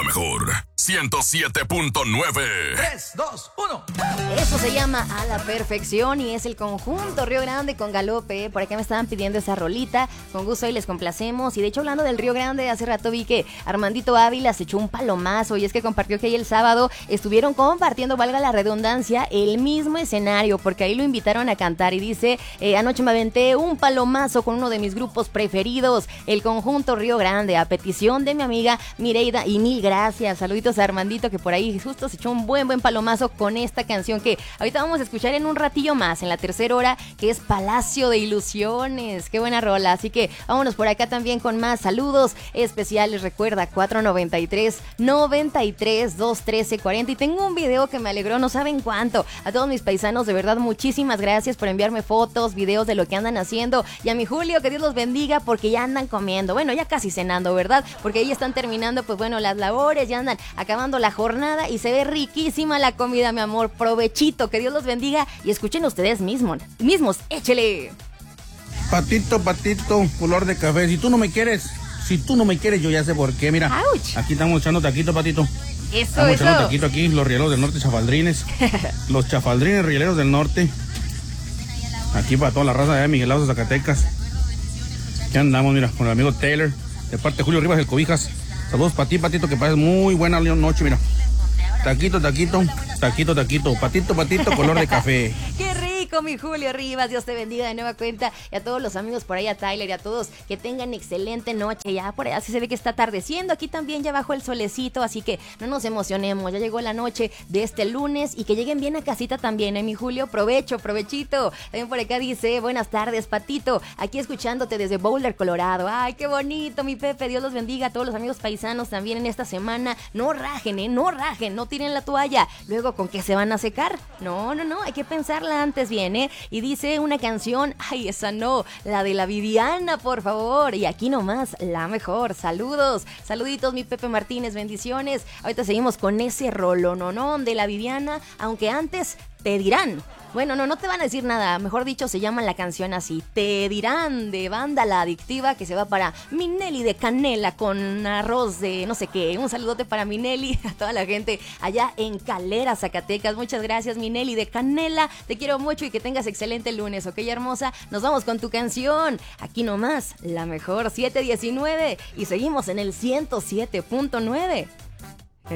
la mejor 107.9. 3, 2, 1. Eso se llama A la Perfección y es el conjunto Río Grande con Galope. Por acá me estaban pidiendo esa rolita. Con gusto hoy les complacemos. Y de hecho, hablando del Río Grande, hace rato vi que Armandito Ávila se echó un palomazo. Y es que compartió que ahí el sábado estuvieron compartiendo, valga la redundancia, el mismo escenario. Porque ahí lo invitaron a cantar. Y dice, anoche me aventé un palomazo con uno de mis grupos preferidos, el conjunto Río Grande, a petición de mi amiga Mireida. Y mil gracias. Saluditos a Armandito, que por ahí justo se echó un buen palomazo con esta canción que ahorita vamos a escuchar en un ratillo más, en la tercera hora, que es Palacio de Ilusiones. Qué buena rola. Así que vámonos por acá también con más saludos especiales. Recuerda, 493-93-213-40. Y tengo un video que me alegró, no saben cuánto. A todos mis paisanos, de verdad, muchísimas gracias por enviarme fotos, videos de lo que andan haciendo. Y a mi Julio, que Dios los bendiga, porque ya andan comiendo. Bueno, ya casi cenando, ¿verdad? Porque ahí están terminando, pues bueno, las labores, ya andan acabando la jornada y se ve riquísima la comida, mi amor. Provechito, que Dios los bendiga y escuchen ustedes mismos, échele. Patito, color de café. Si tú no me quieres, yo ya sé por qué. Mira, ¡Auch! Aquí estamos echando taquito, Patito. Estamos echando taquito aquí, los rieleros del norte chafaldrines. Los chafaldrines rieleros del norte. Aquí para toda la raza de Miguel Lazo, Zacatecas. Aquí andamos, mira, con el amigo Taylor, de parte de Julio Rivas del Cobijas. Saludos para ti, Patito, que pases muy buena noche, mira. Taquito, patito, color de café. ¡Qué rico, mi Julio Rivas! Dios te bendiga de nueva cuenta. Y a todos los amigos por ahí, a Tyler y a todos, que tengan excelente noche. Ya por allá se ve que está atardeciendo. Aquí también ya bajó el solecito, así que no nos emocionemos. Ya llegó la noche de este lunes y que lleguen bien a casita también, mi Julio. Provechito. También por acá dice, buenas tardes, Patito. Aquí escuchándote desde Boulder, Colorado. ¡Ay, qué bonito, mi Pepe! Dios los bendiga a todos los amigos paisanos también en esta semana. No rajen, no tiren la toalla. Luego, ¿con qué se van a secar? No, hay que pensarla antes bien, Y dice una canción, ay, esa no, la de la Viviana, por favor. Y aquí nomás, la mejor. Saluditos, mi Pepe Martínez, bendiciones. Ahorita seguimos con ese rolononón de la Viviana, aunque antes te dirán. Bueno, no te van a decir nada, mejor dicho, se llama la canción así, Te Dirán, de Banda La Adictiva, que se va para Minelli de Canela con arroz de no sé qué. Un saludote para Minelli, a toda la gente allá en Calera, Zacatecas. Muchas gracias, Minelli de Canela, te quiero mucho y que tengas excelente lunes, ¿ok, hermosa? Nos vamos con tu canción, aquí nomás, la mejor 719, y seguimos en el 107.9.